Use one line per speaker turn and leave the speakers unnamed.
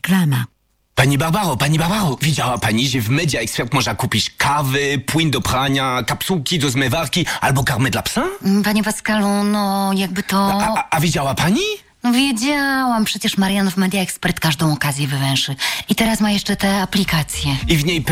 Reklama.
Pani Barbaro, widziała pani, że w Media Expert można kupić kawy, płyn do prania, kapsułki do zmywarki albo karmę dla psa?
Panie Pascalu, no jakby to...
A widziała pani?
No wiedziałam, przecież Marian w Media Expert każdą okazję wywęszy. I teraz ma jeszcze te aplikacje.
I w niej